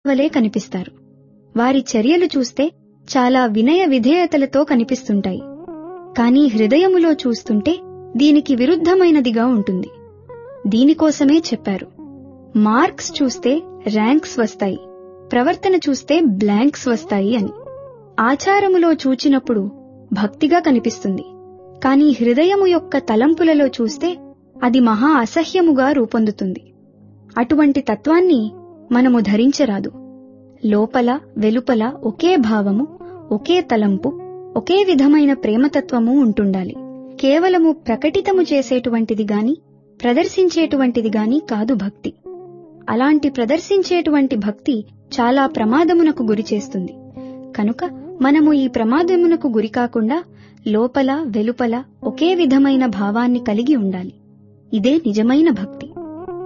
వలె కనిపిస్తారు. వారి చర్యలు చూస్తే చాలా వినయ విధేయతలతో కనిపిస్తుంటాయి. కానీ హృదయములో చూస్తుంటే దీనికి విరుద్ధమైనదిగా ఉంటుంది. దీనికోసమే చెప్పారు, మార్క్స్ చూస్తే ర్యాంక్స్ వస్తాయి, ప్రవర్తన చూస్తే బ్లాంక్స్ వస్తాయి అని. ఆచారములో చూచినప్పుడు భక్తిగా కనిపిస్తుంది, కానీ హృదయము యొక్క తలంపులలో చూస్తే అది మహా అసహ్యముగా రూపొందుతుంది. అటువంటి తత్వాన్ని మనము ధరించరాదు. లోపల వెలుపల ఒకే భావము, ఒకే తలంపు, ఒకే విధమైన ప్రేమతత్వము ఉంటుండాలి. కేవలము ప్రకటితము చేసేటువంటిది గాని ప్రదర్శించేటువంటిది గాని కాదు భక్తి. అలాంటి ప్రదర్శించేటువంటి భక్తి చాలా ప్రమాదమునకు గురి చేస్తుంది. కనుక మనము ఈ ప్రమాదమునకు గురికాకుండా లోపల వెలుపల ఒకే విధమైన భావాన్ని కలిగి ఉండాలి. ఇదే నిజమైన భక్తి.